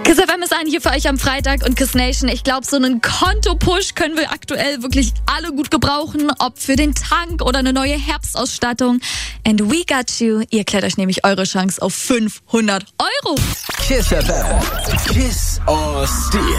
Kiss FM ist an hier für euch am Freitag und Kiss Nation. Ich glaube, so einen Konto-Push können wir aktuell wirklich alle gut gebrauchen. Ob für den Tank oder eine neue Herbstausstattung. And we got you. Ihr klärt euch nämlich eure Chance auf 500 €. Kiss FM. Kiss or Steal.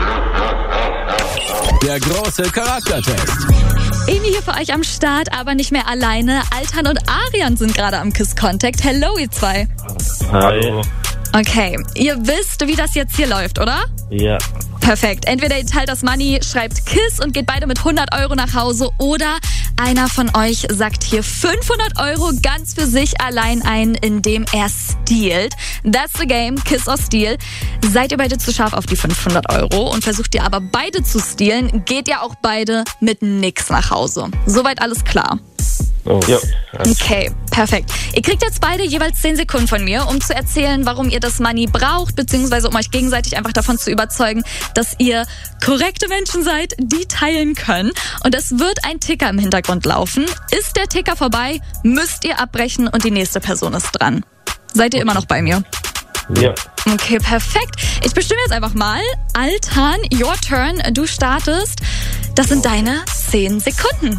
Der große Charaktertest. Amy hier für euch am Start, aber nicht mehr alleine. Altan und Arian sind gerade am Kiss Contact. Hello, ihr zwei. Hallo. Okay, ihr wisst, wie das jetzt hier läuft, oder? Ja. Perfekt. Entweder ihr teilt das Money, schreibt Kiss und geht beide mit 100 € nach Hause, oder einer von euch sagt hier 500 € ganz für sich allein ein, indem er stealt. That's the game, Kiss or Steal. Seid ihr beide zu scharf auf die 500 € und versucht ihr aber beide zu stealen, geht ihr auch beide mit nix nach Hause. Soweit alles klar? Oh. Ja. Okay, perfekt. Ihr kriegt jetzt beide jeweils 10 Sekunden von mir, um zu erzählen, warum ihr das Money braucht, beziehungsweise um euch gegenseitig einfach davon zu überzeugen, dass ihr korrekte Menschen seid, die teilen können. Und es wird ein Ticker im Hintergrund laufen. Ist der Ticker vorbei, müsst ihr abbrechen und die nächste Person ist dran. Seid ihr immer noch bei mir? Ja. Okay, perfekt. Ich bestimme jetzt einfach mal. Altan, your turn. Du startest. Das sind deine 10 Sekunden.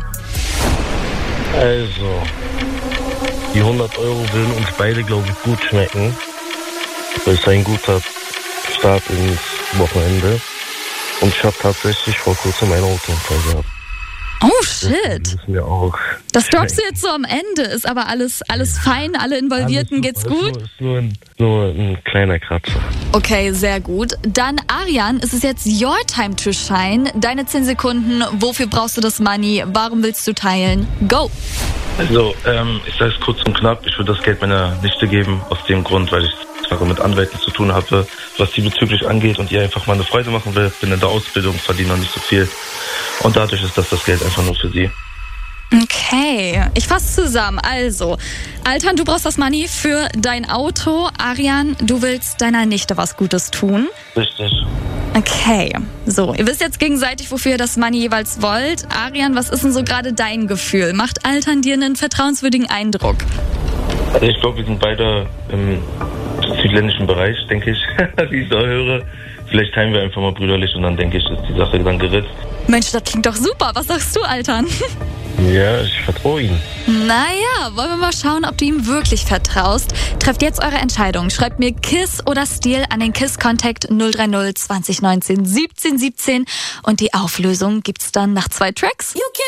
Also, die 100 € würden uns beide, glaube ich, gut schmecken. Das ist ein guter Start ins Wochenende. Und ich habe tatsächlich vor kurzem einen Autounfall gehabt. Oh, shit. Das ist mir auch. Das droppst du jetzt so am Ende. Ist aber alles fein, alle Involvierten, geht's gut? Ist nur ein kleiner Kratzer. Okay, sehr gut. Dann, Arian, es ist jetzt your time to shine. Deine 10 Sekunden. Wofür brauchst du das Money? Warum willst du teilen? Go! Also, ich sage es kurz und knapp. Ich würde das Geld meiner Nichte geben, aus dem Grund, weil ich mit Anwälten zu tun habe, was die bezüglich angeht und ihr einfach mal eine Freude machen will. Bin in der Ausbildung, verdiene noch nicht so viel. Und dadurch ist das Geld einfach nur für sie. Okay, ich fasse zusammen. Also, Altan, du brauchst das Money für dein Auto. Arian, du willst deiner Nichte was Gutes tun. Richtig. Okay, so, ihr wisst jetzt gegenseitig, wofür ihr das Money jeweils wollt. Arian, was ist denn so gerade dein Gefühl? Macht Altan dir einen vertrauenswürdigen Eindruck? Also ich glaube, wir sind beide im südländischen Bereich, denke ich, wie ich so höre. Vielleicht teilen wir einfach mal brüderlich und dann denke ich, ist die Sache dann geritzt. Mensch, das klingt doch super. Was sagst du, Altan? Ja, ich vertraue ihm. Naja, wollen wir mal schauen, ob du ihm wirklich vertraust. Trefft jetzt eure Entscheidung. Schreibt mir Kiss oder Steal an den Kiss-Contact 030 2019 17 17 und die Auflösung gibt's dann nach 2 Tracks.